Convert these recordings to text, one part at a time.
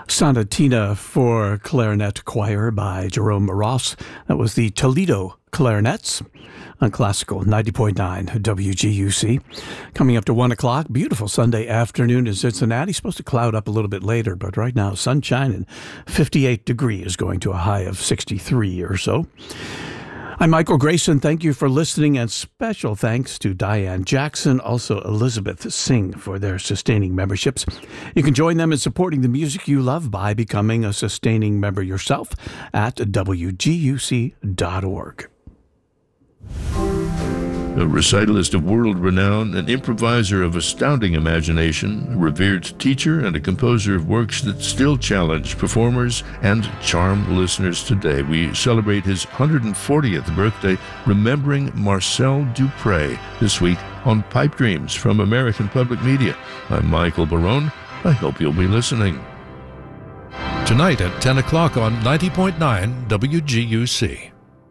Sonatina for Clarinet Choir by Jerome Ross. That was the Toledo Clarinets on Classical 90.9 WGUC. Coming up to 1 o'clock, beautiful Sunday afternoon in Cincinnati. Supposed to cloud up a little bit later, but right now sunshine and 58 degrees, going to a high of 63 or so. I'm Michael Grayson. Thank you for listening, and special thanks to Diane Jackson, also Elizabeth Singh, for their sustaining memberships. You can join them in supporting the music you love by becoming a sustaining member yourself at WGUC.org. A recitalist of world renown, an improviser of astounding imagination, a revered teacher, and a composer of works that still challenge performers and charm listeners today. We celebrate his 140th birthday, remembering Marcel Dupré, this week on Pipe Dreams from American Public Media. I'm Michael Barone. I hope you'll be listening. Tonight at 10 o'clock on 90.9 WGUC.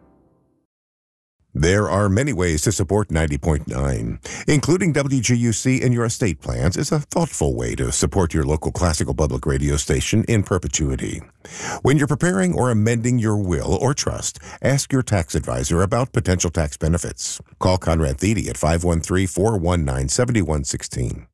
There are many ways to support 90.9. Including WGUC in your estate plans is a thoughtful way to support your local classical public radio station in perpetuity. When you're preparing or amending your will or trust, ask your tax advisor about potential tax benefits. Call Conrad Thede at 513-419-7116.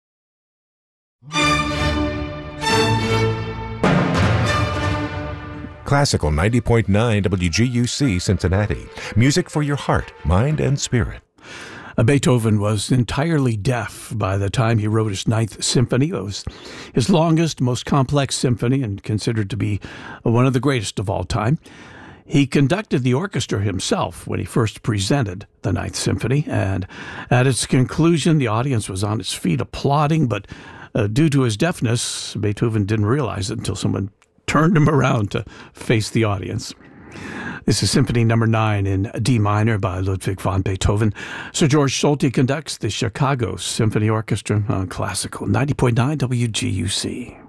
Classical 90.9 WGUC Cincinnati. Music for your heart, mind, and spirit. Beethoven was entirely deaf by the time he wrote his Ninth Symphony. It was his longest, most complex symphony and considered to be one of the greatest of all time. He conducted the orchestra himself when he first presented the Ninth Symphony, and at its conclusion, the audience was on its feet applauding, but due to his deafness, Beethoven didn't realize it until someone turned him around to face the audience. This is Symphony No. 9 in D minor by Ludwig van Beethoven. Sir George Solti conducts the Chicago Symphony Orchestra on Classical 90.9 WGUC.